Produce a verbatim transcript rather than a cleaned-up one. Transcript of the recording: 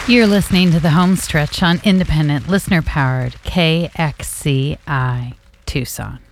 You're listening to the home stretch on independent, listener-powered K X C I Tucson.